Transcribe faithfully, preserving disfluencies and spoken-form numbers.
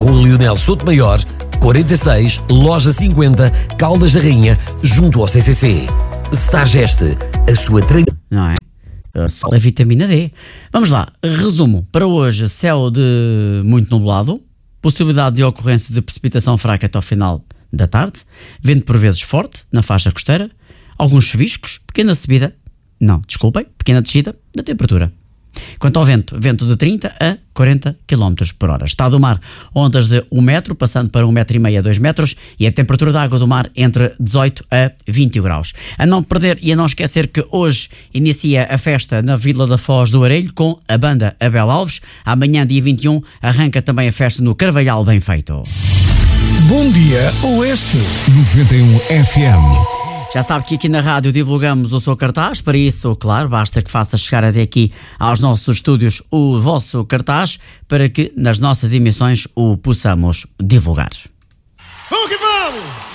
Rua Leonel Sotomayor, quarenta e seis, Loja cinquenta, Caldas da Rainha, junto ao C C C. Stargeste, a sua treina... Não é? Só a vitamina D. Vamos lá, resumo. Para hoje, céu de muito nublado, possibilidade de ocorrência de precipitação fraca até ao final da tarde, vento por vezes forte na faixa costeira, alguns chuviscos, pequena subida, não, desculpem, pequena descida da temperatura. Quanto ao vento, vento de trinta a quarenta quilómetros por hora. Estado do mar, ondas de um metro, passando para um metro e meio a dois metros, e a temperatura da água do mar entre dezoito a vinte graus. A não perder e a não esquecer que hoje inicia a festa na Vila da Foz do Arelho com a banda Abel Alves. Amanhã, dia vinte e um, arranca também a festa no Carvalhal Bem Feito. Bom dia, Oeste noventa e um F M. Já sabe que aqui na rádio divulgamos o seu cartaz, para isso, claro, basta que faça chegar até aqui aos nossos estúdios o vosso cartaz para que nas nossas emissões o possamos divulgar. Vamos que vamos!